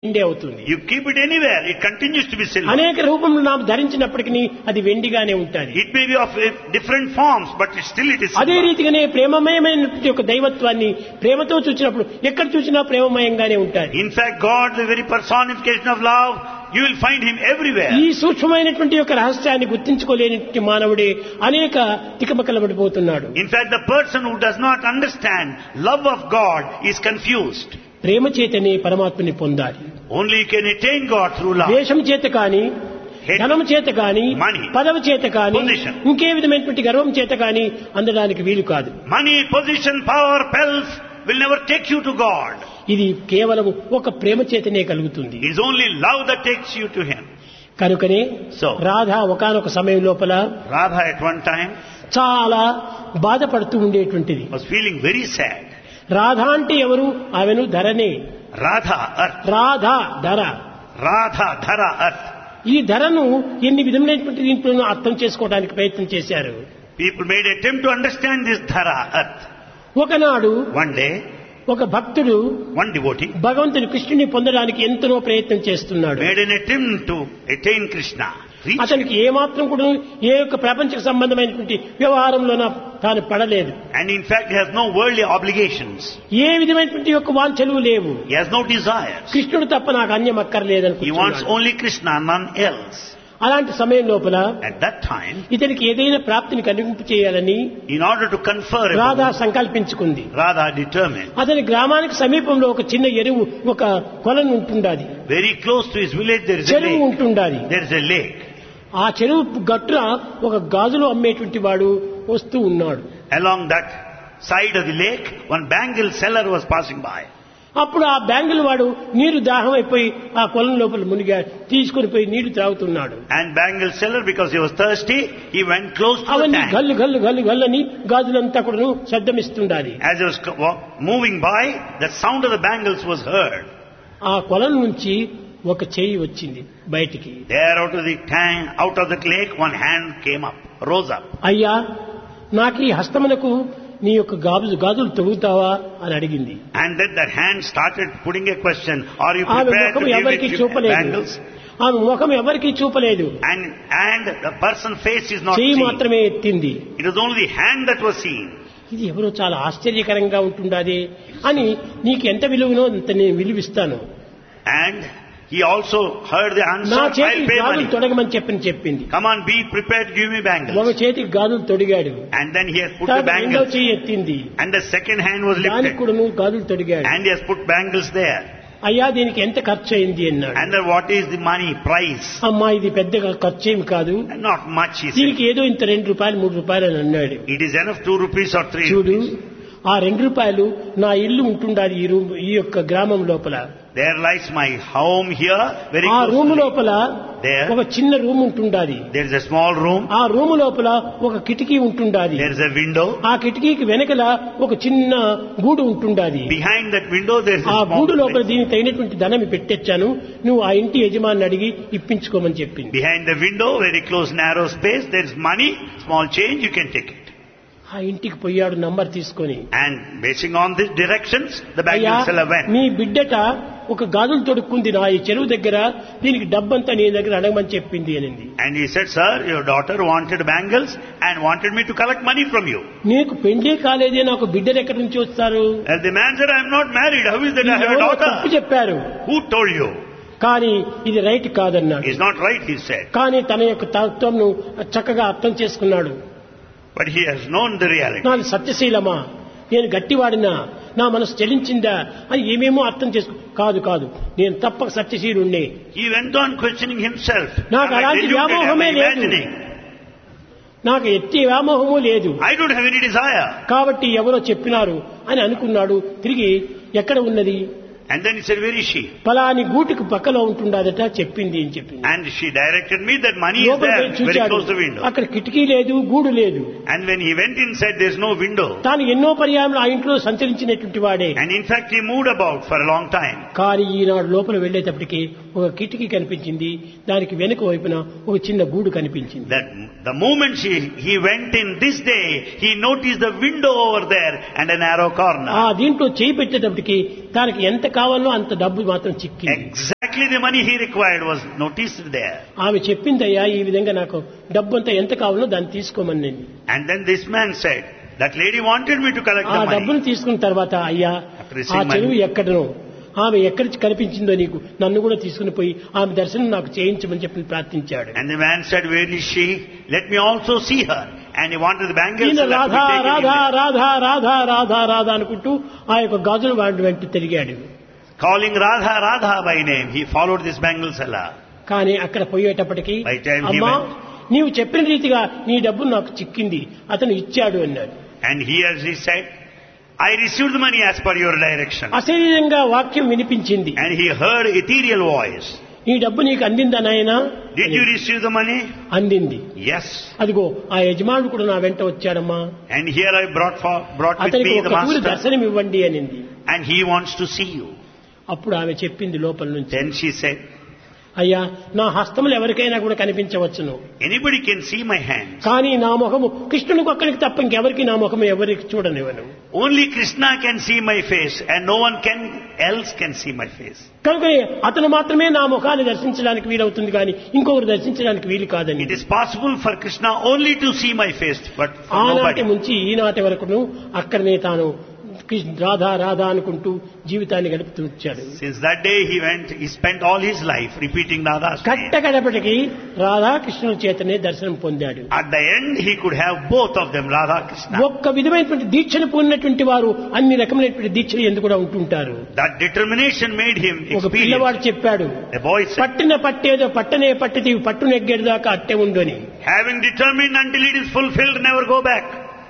వెండి అవుతుంది. You keep it anywhere, it continues to be silver. అనేక రూపంలో నాము ధరించినప్పటికీ అది వెండిగానే ఉంటుంది. It may be of different forms, but still it is అదే silver. రీతిగానే ప్రేమమయమైనటువంటి ఒక దైవత్వాన్ని ప్రేమతో చూసినప్పుడు ఎక్కడ చూసినా ప్రేమమయంగానే ఉంటుంది. In fact, God, the very personification of love, you will find Him everywhere. ఈ సూక్ష్మమైనటువంటి యొక్క రహస్యాన్ని గుర్తించుకోలేనటువంటి మానవుడే అనేక తికమకలబడిపోతున్నాడు. In fact, the person who does not understand love of God is confused. ప్రేమ చేతనే పరమాత్మని పొందాలి. Only you can attain God through love. దేశం చేత కాని, ధనం చేత కాని, Money, పదవి చేత కాని, position, ఇంకే విధమైనటువంటి గర్వం చేత కాని అందడానికి వీలు కాదు. money, position, power, pelf will never take you to God. ఇది కేవలం ఒక ప్రేమ చేతనే కలుగుతుంది. It is only love that takes you to Him. కనుకనే So, రాధ ఒకానొక సమయం లోపల Radha at one time చాలా బాధపడుతూ ఉండేటువంటిది. was feeling very sad. Radha అంటే ఎవరు? ఆమెను ధరనే. Radha, earth. రాధ ధర. Radha, Dhara, earth. ఈ ధరను ఎన్ని విధములైనటువంటి దీంట్లోనూ అర్థం చేసుకోవడానికి ప్రయత్నం చేశారు. People made attempt to understand this Dhara, earth. ఒకనాడు One day, ఒక భక్తుడు one devotee భగవంతుని కృష్ణుని పొందడానికి ఎంతనో ప్రయత్నం చేస్తున్నాడు. made an attempt to attain Krishna. Reach అతనికి ఏమాత్రం కూడా ఏ యొక్క ప్రపంచ సంబంధమైనటువంటి వ్యవహారంలోన తాను పడలేదు. And in fact, he has no worldly obligations. ఏ విధమైనటువంటి యొక్క వాంఛలు లేవు. He has no desires. కృష్ణుడు తప్ప నాకు అన్యం He wants అక్కర్లేదనుకుంటున్నాడు. only Krishna, none else. అలాంటి సమయం లోపల At that time, ఇతనికి ఏదైనా ప్రాప్తిని కలిగింపు చేయాలని in order to confer Radha upon, సంకల్పించుకుంది. Radha determined. అతని గ్రామానికి సమీపంలో ఒక చిన్న ఎరువు, ఒక కొలను ఉంటుండాది, Very close to his village there is a చెరువు lake. ఉంటుండాది. There is a lake. ఆ చెరువు గట్టున ఒక గాజులు అమ్మేటువంటి వాడు వస్తూ ఉన్నాడు. Along that side of the lake, one bangle seller was passing by. అప్పుడు ఆ బ్యాంగిల్ వాడు నీరు దాహం అయిపోయి ఆ కొలం లోపల మునిగా తీసుకుని పోయి నీళ్లు త్రాగుతున్నాడు. And bangle seller, because he was thirsty, he went close to the అవన్నీ tank. గల్లు గల్లు గల్లు గల్లని గాజులంతా కూడా శబ్దమిస్తుండాలి. As he was moving by, the sound of the bangles was heard. ఆ కొలం నుంచి ఒక చెయ్యి వచ్చింది బయటికి. There out of the tank, out of the lake, one hand came up, rose up. అయ్యా, నాకు ఈ హస్తమునకు నీ యొక్క గాజులు తొడుగుతావా అని అడిగింది. And then that hand started putting a question, are you ఆమె prepared to ముఖం give ఎవరికి me చూపలేదు. bangles? ఆమె ముఖం ఎవరికి చూపలేదు. And the person's face is not చెయ్యి seen. మాత్రమే ఎత్తింది. It was only the hand that was seen. ఇది ఎవరో చాలా ఆశ్చర్యకరంగా ఉంటుండాది అని నీకు ఎంత విలువనో అంత నేను విలువిస్తాను. And he also heard the answer, నా I'll చేతికి pay గాజులు money. తొడగమని చెప్పింది. Come on, be prepared to give me ఒక bangles. చేతికి గాజులు తొడిగాడు. And then he has put the రెండో bangles. చెయ్యి ఎత్తింది. And the second hand was దానికి lifted. కూడా నువ్వు గాజులు తొడిగాడు. And he has put bangles there. అయ్యా, దీనికి ఎంత ఖర్చు అయింది అన్నాడు. And then what is the money price? అమ్మా, ఇది పెద్దగా ఖర్చు ఏమి కాదు, And not much, he దీనికి said. ఏదో ఇంత ₹2 ₹3 అని అన్నాడు. It is enough 2 rupees or 3 చూడు, rupees. ఆ ₹2 నా ఇల్లు ఉంటుండాలి ఈ యొక్క గ్రామం లోపల. There lies my home here, very ఆ close రూము to me. లోపల There. ఒక చిన్న రూమ్ ఉంటుండాలి. There is a small room. ఆ రూము లోపల ఒక కిటికీ ఉంటుండాలి. There is a window. ఆ కిటికీకి వెనకల ఒక చిన్న గూడు ఉంటుండాలి. Behind that window there is ఆ a small గూడు లోపల place. దీనికి తగినటువంటి ధనం పెట్టించాను, నువ్వు ఆ ఇంటి యజమాని అడిగి ఇప్పించుకోమని చెప్పింది. Behind the window, very close narrow space, there is money, small change, you can take it. ఆ ఇంటికి పోయాడు నంబర్ తీసుకొని. And basing on these directions, the అయ్యా, bangle seller went. నీ బిడ్డట ఒక గాజులు తొడుక్కుంది నా ఈ చెరువు దగ్గర, దీనికి డబ్బంతా నీ దగ్గర అడగమని చెప్పింది అనింది. And he said, sir, your daughter wanted bangles and wanted me to collect money from you. నీకు పెండే కాలేదే, నాకు బిడ్డలు ఎక్కడి నుంచి వస్తారు? And the man said, I am not married. How is that I have a ఎవరో daughter? తప్పు చెప్పారు, Who told you? కానీ ఇది రైట్ కాదన్నాడు. It's not right, he said. కానీ తన యొక్క తత్వంను చక్కగా అర్థం చేసుకున్నాడు. But he has known the reality. నాది సత్యశీలమా, నేను గట్టివాడినా, నా మనసు చెలించిందా అని ఏమేమో అర్థం కాదు కాదు, నేను తప్పక సత్యశీలుణ్ణి. He went on questioning himself. నాకు Am I అలాంటి deluded? Am వ్యామోహమే I లేదు, imagining? నాకు ఎట్టి వ్యామోహము లేదు, I don't have any desire. కాబట్టి ఎవరో చెప్పినారు అని అనుకున్నాడు. తిరిగి ఎక్కడ ఉన్నది? And then he said, where is she? పలాని గూటికి పక్కలో ఉంటుండదట చెప్పింది అని చెప్పింది. And she directed me that money is లోపలికి there, very చూచాడు, close to the window. అక్కడ కిటికీ లేదు, గూడు లేదు. And when he went inside, there's no window. తాను ఎన్నో పర్యాయములు ఆ ఇంట్లో సంచరించినటువంటి వాడే. And in fact, he moved about for a long time. కానీ ఈనాడు లోపల వెళ్లేటప్పటికి ఒక కిటికీ కనిపించింది, దానికి వెనుక వైపున ఒక చిన్న గూడు కనిపించింది. That the moment he went in this day, he noticed the window over there and a narrow corner. ఆ దీంట్లో చేయి పెట్టేటప్పటికి తనకి ఎంత కావాలో అంత డబ్బు మాత్రం చిక్కింది. Exactly exactly the money he required was noticed there. ఆమె చెప్పిందయ్యా ఈ విధంగా నాకు డబ్బంతా ఎంత కావాలో దాన్ని తీసుకోమని నేను. And then this man said, that lady wanted me to collect ఆ the డబ్బును money. తీసుకున్న తర్వాత అయ్యా After ఆ receiving చెరువు money, ఎక్కడనో ఆమె ఎక్కడి కనిపించిందో నీకు నన్ను కూడా తీసుకుని పోయి ఆమె దర్శనం నాకు చేయించమని చెప్పి ప్రార్థించాడు. and the man said, where is she? Let me also see her. And he wanted the bangles ఈయన that would Radha take him Radha in. Radha Radha Radha Radha అనుకుంటూ ఆ యొక్క గాజుల వాడి వెంట తిరిగాడు. Calling Radha Radha by name, he followed this bangle seller. కానీ అక్కడ పోయేటప్పటికి By the time he అమ్మా went- నీవు చెప్పిన రీతిగా నీ డబ్బు నాకు చిక్కింది అతను ఇచ్చాడు అన్నాడు. And here he said, I received the money as per your direction. అశరీరంగా వాక్యం వినిపించింది. And he heard ethereal voice. ఈ డబ్బు నీకు అందిందా నాయనా? Did you receive the money? అందింది. Yes. అదిగో ఆ యజమానుడు కూడా నా వెంట వచ్చాడమ్మా, And here I brought with అతనికి me the ఒక తూరి master. దర్శనం ఇవ్వండి అనింది. And he wants to see you. అప్పుడు ఆమె చెప్పింది లోపల నుంచి, Then she said, అయ్యా నా హస్తములు ఎవరికైనా కూడా కనిపించవచ్చును, anybody can see my hands. కానీ నా ముఖము కృష్ణునికి ఒక్కరికి తప్ప ఇంకెవరికి నా ముఖము ఎవరికి చూడనివ్వను. Only Krishna can see my face and no one else can see my face. కనుక అతను మాత్రమే నా ముఖాన్ని దర్శించడానికి వీలవుతుంది, కానీ ఇంకొకరు దర్శించడానికి వీలు కాదని. It is possible for Krishna only to see my face, but for ఆనాటి nobody. నుంచి ఈనాటి వరకును అక్కడనే తాను రాధా రాధా అనుకుంటూ జీవితాన్ని గడుపుతూ వచ్చాడు. Since that day he spent all his life repeating Radha's name. కట్టగడపటికి రాధాకృష్ణుల చేతనే దర్శనం పొందాడు. At the end he could have both of them, Radha Krishna. ఒక్క విధమైనటువంటి దీక్షను పొందినటువంటి వారు అన్ని రకమైనటువంటి దీక్షలు ఎందుకు కూడా ఉంటుంటారు. That determination made him ఒక పిల్లవాడు experience. చెప్పాడు, The boy said, పట్టిన పట్టేదో పట్టనే పట్టిది పట్టు నెగ్గేడు దాకా అట్టే ఉండు అని. having determined until it is fulfilled, never go back.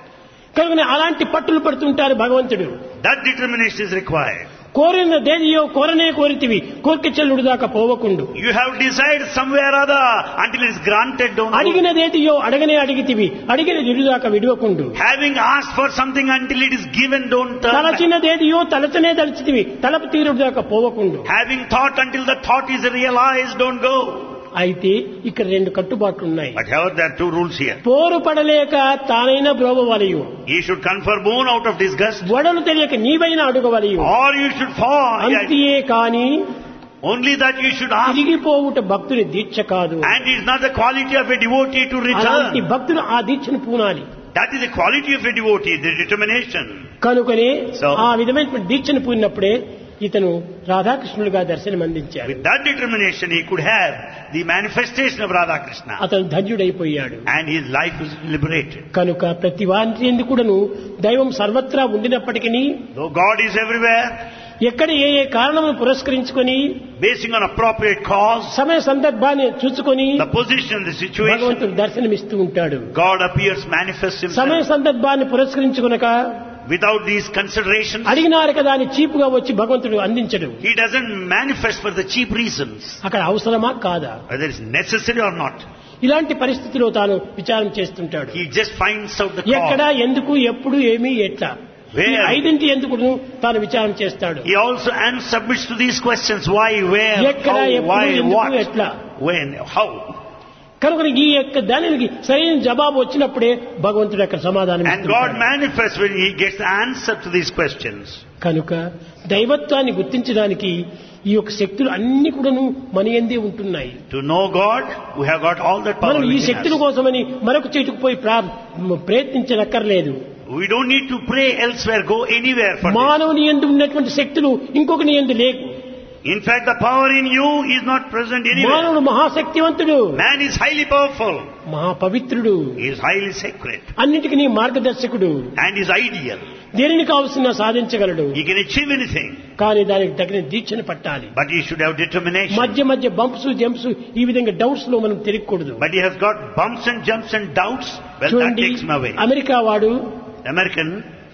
కనుక అలాంటి పట్టులు పడుతుంటారు భగవంతుడు. That determination is required. కోరిన దేనియో కోరనే కోరితివి కోరిక చెల్లుడు దాకా పోవకుండు. You have desired somewhere or other until it is granted, don't go. అడిగినదేదియో అడగనే అడిగితివి అడిగిన దాకా విడువకుండు. Having asked for something until it is given, don't turn back. తలచినదేదియో తలచనే తలచితివి తలపు తీరుడు దాకా పోవకుండు. Having thought until the thought is realized, don't go. అయితే ఇక్కడ రెండు కట్టుబాట్లు ఉన్నాయి. But however, there are two rules here. పోరు పడలేక తానైనా బ్రోవవలయు, You should confer boon out of disgust, వడలు తెలియక నీవైనా అడుగవలయు. or you should fall. అంతియే కాని Only that you should ask. తిరిగిపోవుట భక్తుని దీక్ష కాదు. And it is not the quality of a devotee to అలాంటి return. భక్తులు ఆ దీక్షను పూనాలి. That is the quality of a devotee, the determination. కనుకనే So- ఆ విధమైనటువంటి దీక్షను పూనినప్పుడే ఇతను రాధాకృష్ణులుగా దర్శనం అందించాడు. With that determination, he could have the manifestation of Radha Krishna. అతను ధన్యుడైపోయాడు. And his life was liberated. కనుక ప్రతి వారి యందు కూడాను దైవం సర్వత్రా ఉండినప్పటికీ Though God is everywhere, ఎక్కడ ఏ ఏ కారణమును పురస్కరించుకొని basing on appropriate cause, సమయ సందర్భాన్ని చూసుకొని the position, the situation, భగవంతుడు దర్శనమిస్తూ ఉంటాడు. God appears, manifests సమయ himself. సందర్భాన్ని పురస్కరించుకునక Without these considerations, అడిగినారు కదా అని చీపుగా వచ్చి భగవంతుడు అందించడు. he doesn't manifest for the cheap reasons, అక్కడ అవసరమా కాదా? whether it's necessary or not. ఇలాంటి పరిస్థితిలో తాను విచారం చేస్తుంటాడు. He just finds out the ఎక్కడ cause. ఎందుకు ఎప్పుడు ఏమి ఎట్లా Where? ఈ ఐదింటి ఎందుకు తాను విచారం చేస్తాడు. He also submits to these questions: why, where, ఎక్కడ how, ఎప్పుడు why, ఎందుకు what, ఎట్లా. when, how. కనుక ఈ యొక్క దానికి సరైన జవాబు వచ్చినప్పుడే భగవంతుడు యొక్క సమాధానం And God ఇస్తుంటాడు. manifests when he gets the answer to these questions. కనుక దైవత్వాన్ని గుర్తించడానికి ఈ యొక్క శక్తులు అన్ని కూడాను మన యందే ఉంటున్నాయి. To know God, we have got all that power మనం ఈ within శక్తుల us. కోసమని మరొక చోటుకు పోయి ప్రయత్నించనక్కర్లేదు. We don't need to pray elsewhere, go anywhere for this. మానవుని యందు ఉన్నటువంటి శక్తులు ఇంకొకని యందు లేవు. In fact, the power in you is not present anywhere. మానవుడు మహాశక్తివంతుడు, Man is highly powerful. మహాపవిత్రుడు, He is highly sacred అన్నిటికీ నీ మార్గదర్శకుడు, and is ideal. దేనిని కావలసిన సాధించగలడు. He can achieve anything, కానీ దానికి తగిన దీక్షను పట్టాలి. but he should have determination. మధ్య మధ్య బంప్స్ జంప్స్ ఈ విధంగా డౌట్స్ లో మనం తిరగకూడదు. But he has got bumps and jumps and doubts. Well, that చూడండి, takes him away. అమెరికా వాడు The American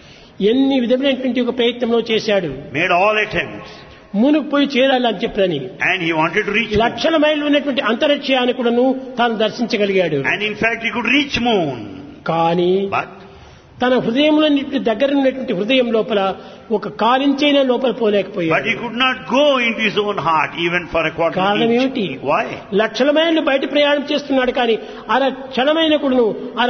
ఎన్ని విధమైనటువంటి ఒక ప్రయత్నంలో చేశాడు. made all attempts, మునుకు పోయి చేరాలి అని చెప్పని and he wanted to reach moon. లక్షల మైళ్ళు ఉన్నటువంటి అంతరిక్షయాన్ని కూడాను తాను దర్శించగలిగాడు. And in fact, he could reach moon. కానీ But తన హృదయంలో దగ్గర ఉన్నటువంటి హృదయం లోపల ఒక కాలించైనా లోపల But పోలేకపోయాడు. he could not go into his own heart even for a quarter కారణం inch. ఏమిటి? Why? లక్షల మైళ్ళు బయట ప్రయాణం చేస్తున్నాడు కానీ అర క్షణమైన కూడాను అర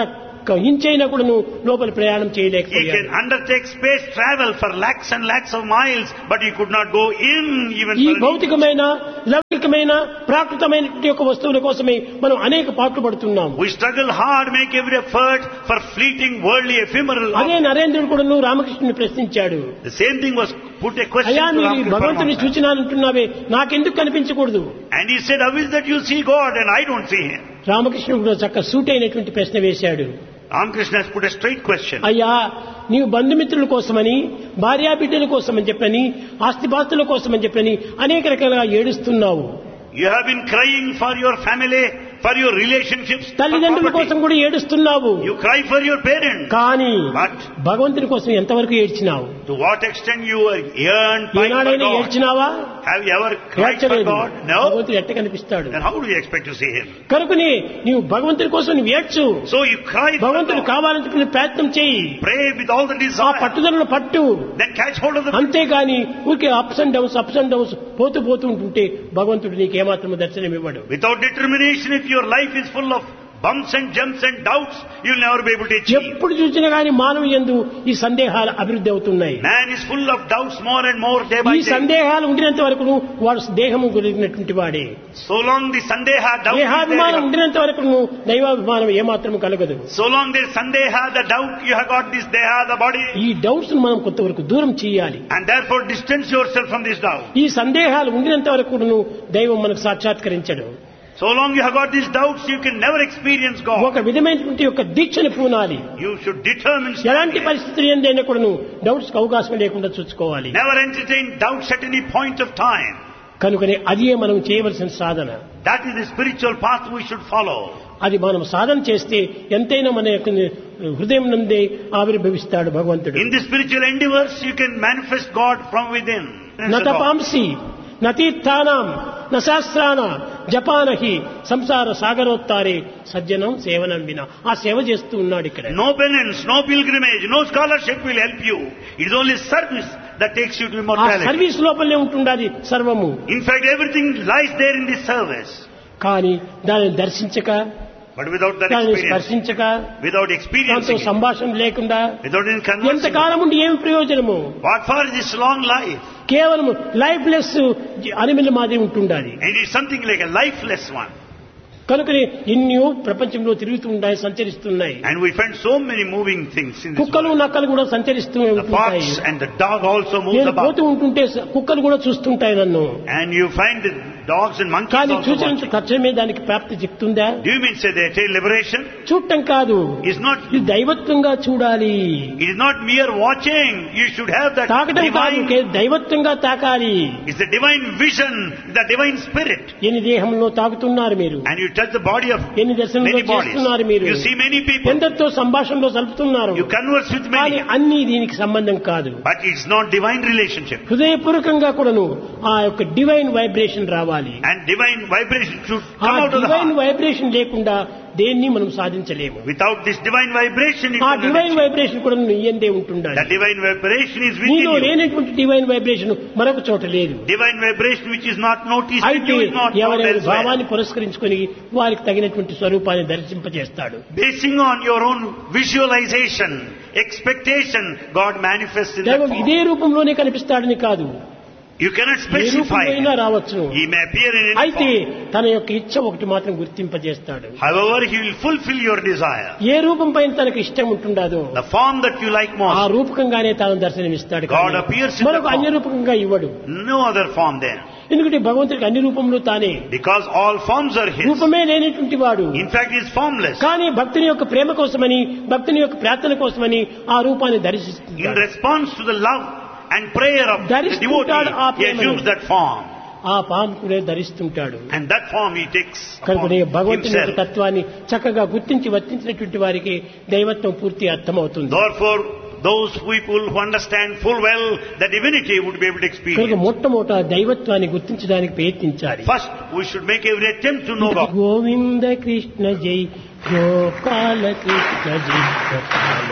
ఇంచైనా కూడా లోపల ప్రయాణం He చేయలేకపోయాడు. can undertake space travel for lakhs and lakhs of miles, but he could not go in even ఈ for an inch. భౌతికమైన లౌకికమైన ప్రాకృతమైనటువంటి యొక్క వస్తువుల కోసమే మనం అనేక పాటలు పడుతున్నాం. We struggle hard, make every effort for fleeting, worldly, ephemeral. అదే నరేంద్రుడు కూడా రామకృష్ణుని ప్రశ్నించాడు. The same thing was put a question అయ్యా to మీరు Ramakrishna భగవంతుని Paramahamsa. సూచనలంటున్నావే నాకెందుకు కనిపించకూడదు? And he said, how is that you see God and I don't see him? రామకృష్ణుడు కూడా చక్క సూట్ అయినటువంటి ప్రశ్న వేశాడు. Ramakrishna has put a straight question. అయ్యా నీవు బంధుమిత్రుల కోసమని భార్యా బిడ్డల కోసమని చెప్పని ఆస్తిపాస్తుల కోసమని చెప్పని అనేక రకాలుగా ఏడుస్తున్నావు. You have been crying for your family, for your relationships, for తల్లిదండ్రుల property. కోసం కూడా ఏడుస్తున్నావు. You cry for your parents. కానీ But భగవంతుని కోసం ఎంతవరకు ఏడ్చినావు? to what extent you are yearned by ఏనాడైనా God? ఏడ్చినావా? Have you ever cried for ఏడ్చలేదు. God? No. భగవంతుడు ఎట్ట కనిపిస్తాడు? Then how do you expect to see him? కనుకని నీవు భగవంతుని కోసం నువ్వు ఏడ్చు. So you cry for భగవంతుడు God. కావాలని చెప్పి ప్రయత్నం చేయి. Pray with all the ఆ desire. పట్టుదలను పట్టు. Then catch hold of the అంతేగాని ఊరికే అప్స్ అండ్ డౌన్స్ పోతూ ఉంటుంటే భగవంతుడు నీకు ఏమాత్రం దర్శనం ఇవ్వడు. Without determination, if your life is full of bumps and jumps and doubts, you'll never be able to achieve. ఎప్పుడు చూసినా గానీ మానవ యందు ఈ సందేహాలు అభివృద్ధి అవుతున్నాయి. Man is full of doubts more and more day by ఈ day. సందేహాలు ఉండినంత వరకు వాడు దేహము గురినటువంటి వాడే. So long the sandeha doubt is దేహాభిమానం there, ఉండినంత వరకు దైవాభిమానం ఏమాత్రం కలగదు. so long there is sandeha, the doubt, you have got this deha, the body, ఈ డౌట్స్ మనం కొంతవరకు దూరం చేయాలి. and therefore distance yourself from this doubt. ఈ సందేహాలు ఉండినంత వరకు దైవం మనకు సాక్షాత్కరించడు. So long you have got these doubts, you can never experience God. ఒక విధమైనటువంటి యొక్క దీక్షను పూనాలి. You should determine ఎలాంటి stay. పరిస్థితులు ఏందైనా కూడా డౌట్స్ అవకాశం లేకుండా చూసుకోవాలి. Never entertain doubts at any point of time. కనుకనే అదే మనం చేయవలసిన సాధన. That is the spiritual path we should follow. అది మనం సాధన చేస్తే ఎంతైనా మన యొక్క హృదయం నందే ఆవిర్భవిస్తాడు భగవంతుడు. In the spiritual endeavors, you can manifest God from within. నతపాంసి నతీర్థానాం నశాస్త్రాన జపానహి సంసార సాగరోత్తారే సజ్జనం సేవనం వినా. ఆ సేవ చేస్తూ ఉన్నాడు ఇక్కడ. No penance, no pilgrimage, no scholarship will help you. It is only service that takes you to ఆ immortality. సర్వీస్ లోపలనే ఉంటుండాలి సర్వము. In fact, everything lies there in this service. కానీ దానిని దర్శించక But without that దానిని experience, స్పర్శించక without దాంతో experiencing it, సంభాషణ లేకుండా without any conversing, ఎంతకాలం ఉండి ఏమి ప్రయోజనము? what for is this long life? కేవలం లైఫ్ లెస్ అనిమల్ మాదిరి ఉంటుండాలి. And it is something like a lifeless one. కనుకనే ఎన్నో ప్రపంచంలో తిరుగుతూ ఉంటాయి, సంచరిస్తున్నాయి. And we find so many moving things in this కుక్కలు world. నక్కలు కూడా సంచరిస్తూ The ఉంటుంటాయి. fox and the dog also moves నేను about. పోతూ ఉంటుంటే కుక్కలు కూడా చూస్తుంటాయి నన్ను. And you find the dogs and monkeys కానీ also చూసినంత watching. తక్షణమే దానికి ప్రాప్తి చెప్తుందా? Do you mean say they attain liberation? చూడటం కాదు, It's not, ఇది దైవత్వంగా చూడాలి. it is not mere watching. You should have that తాకటం కాదు, divine, దైవత్వంగా తాకాలి. it's the divine vision, the divine spirit. ఎన్ని దేహంలో తాకుతున్నారు మీరు, And you touch the body of ఎన్ని దర్శనంలో many bodies. చేస్తున్నారు మీరు, You see many people. ఎందరితో సంభాషణలో సలుపుతున్నారు. You converse with కానీ many. అన్ని దీనికి సంబంధం కాదు. But it's not divine relationship. హృదయపూర్వకంగా కూడాను ఆ యొక్క డివైన్ వైబ్రేషన్ రావాలి. And divine vibration should ఆ come out of the divine heart. Vibration లేకుండా దేన్ని మనం సాధించలేము. Without this divine vibration, you ఆ cannot డివైన్ achieve. వైబ్రేషన్ కూడా నీ యందే ఉంటుండాలి. The divine vibration is within నీలో you. లేనటువంటి డివైన్ వైబ్రేషన్ మరొక చోట లేదు. Divine vibration which is not noticed in అయితే you is not found ఎవరైనా elsewhere. భావాన్ని పురస్కరించుకొని వారికి తగినటువంటి స్వరూపాన్ని దర్శింపజేస్తాడు. Basing on your own visualization, expectation, God manifests in that దైవం form. ఇదే రూపంలోనే కనిపిస్తాడని కాదు, You cannot ఏ specify. రూపంలో రావచ్చును. He may appear in any అయితే form. తన యొక్క ఇచ్చ ఒకటి మాత్రం గుర్తింపజేస్తాడు. However, He will fulfill your desire. ఏ రూపం పైన తనకు ఇష్టం ఉంటుండదో The form that you like ఆ most. రూపకంగానే తాను దర్శనమిస్తాడు. God appears in మరొక that అన్య form. రూపకంగా ఇవ్వడు. No other form there. ఎందుకంటే భగవంతుడికి అన్ని రూపంలో తానే, Because all forms are His. రూపమే లేనటువంటి వాడు. In fact, He is formless. కానీ భక్తుని యొక్క ప్రేమ కోసమని, భక్తుని యొక్క ప్రార్థన కోసమని ఆ రూపాన్ని In దర్శిస్తున్నాడు. response to the love and prayer of the ధరిస్తుంటాడు ఆ devotee, He ప్రేమను. assumes that form. ఆ పాము కూడా ధరిస్తుంటాడు. And that form He takes కనుక upon భగవంతుని యొక్క Himself. తత్వాన్ని చక్కగా గుర్తించి వర్తించినటువంటి వారికి దైవత్వం పూర్తి అర్థమవుతుంది. Therefore, those people who understand full well the divinity would be able to కనుక experience. మొట్టమొదట దైవత్వాన్ని గుర్తించడానికి ప్రయత్నించాలి. First, we should make every attempt to know God. Govinda Krishna జై గోపాల కృష్ణ జై గోపాల